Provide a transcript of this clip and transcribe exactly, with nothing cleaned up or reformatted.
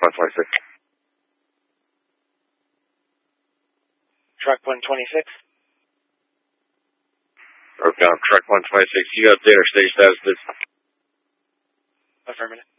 one twenty-six. Truck one twenty-six. Broke down truck one twenty-six. You update our stage status, please. Affirmative.